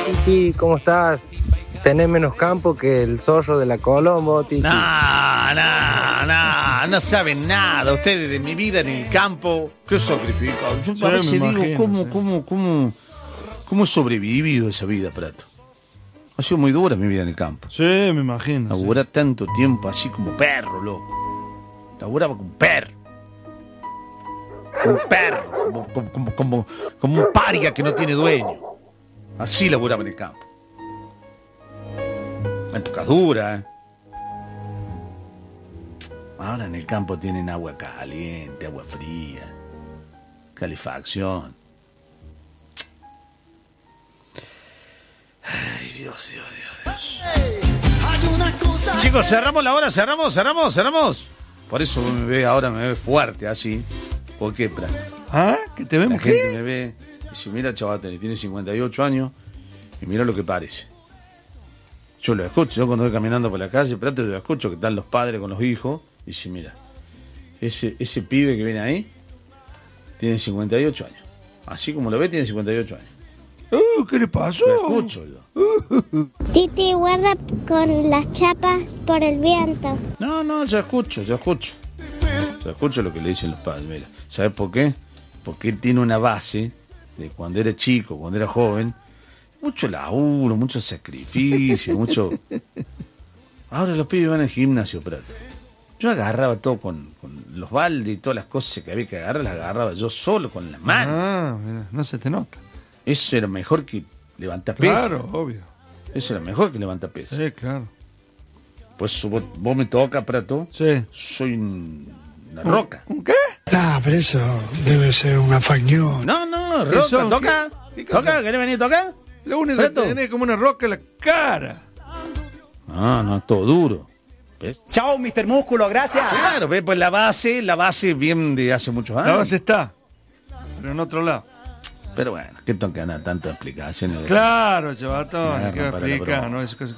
Titi, ¿cómo estás? Tenés menos campo que el zorro de la Colombo, Titi. No saben nada. Ustedes de mi vida en el campo, ¿qué sacrifico? Yo a veces digo, ¿cómo he sobrevivido esa vida, Prato? Ha sido muy dura mi vida en el campo. Sí, me imagino. Laburé tanto tiempo así como perro, loco. Laburaba como perro. Como perro. Como un paria que no tiene dueño. Así laburaba en el campo. En tocadura, Ahora en el campo tienen agua caliente, agua fría, calefacción. Ay, Dios. Chicos, cerramos la hora, cerramos. Por eso ahora me ve fuerte así. ¿Por qué, Prato? ¿Ah? ¿Que te vemos? La gente me ve y dice, mira, chaval, tiene 58 años y mira lo que parece. Yo lo escucho, yo cuando voy caminando por la calle, Prato, lo escucho, que están los padres con los hijos, y dice, mira, ese pibe que viene ahí tiene 58 años. Así como lo ve, tiene 58 años. ¿Qué le pasó? Lo escucho yo. Titi, guarda con las chapas por el viento. No, yo escucho. Yo escucho lo que le dicen los padres. Mira, ¿sabes por qué? Porque él tiene una base de cuando era chico, cuando era joven. Mucho laburo, mucho sacrificio, mucho... Ahora los pibes van al gimnasio, Prato. Yo agarraba todo con los baldes y todas las cosas que había que agarrar, las agarraba yo solo con las manos. Mira, no se te nota. Eso era mejor que levantar pesas. Claro, obvio. Eso era mejor que levantar pesas. Sí, claro. Pues vos me toca, Prato. Sí. Soy una roca. ¿Un qué? Pero eso debe ser una facción. No, roca, toca. ¿Toca? ¿Querés venir a tocar? Lo único que tenés como una roca en la cara. No, todo duro. ¿Ves? Chao, Mr. Músculo, gracias. Claro, ¿ves? Pues la base bien de hace muchos años. La base está, pero en otro lado. Pero bueno, ¿qué tengo que ganar tantas explicaciones? Claro, chavatón, Me ¿qué agarran para la explica? broma. No, es